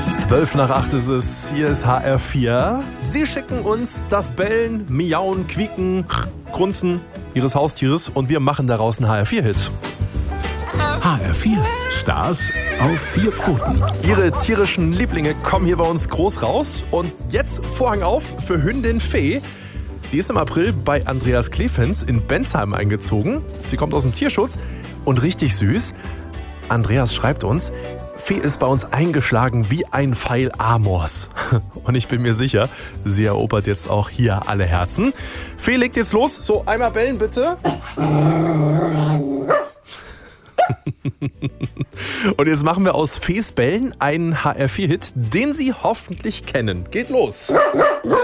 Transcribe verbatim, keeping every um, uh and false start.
Zwölf nach acht ist es, hier ist H R vier. Sie schicken uns das Bellen, Miauen, Quieken, Grunzen ihres Haustieres und wir machen daraus einen H R vier Hit. H R vier. Stars auf vier Pfoten. Ihre tierischen Lieblinge kommen hier bei uns groß raus. Und jetzt Vorhang auf für Hündin Fee. Die ist im April bei Andreas Klefens in Bensheim eingezogen. Sie kommt aus dem Tierschutz und richtig süß. Andreas schreibt uns, Fee ist bei uns eingeschlagen wie ein Pfeil Amors. Und ich bin mir sicher, sie erobert jetzt auch hier alle Herzen. Fee legt jetzt los. So, einmal bellen bitte. Und jetzt machen wir aus Fees Bellen einen H R vier Hit, den Sie hoffentlich kennen. Geht los.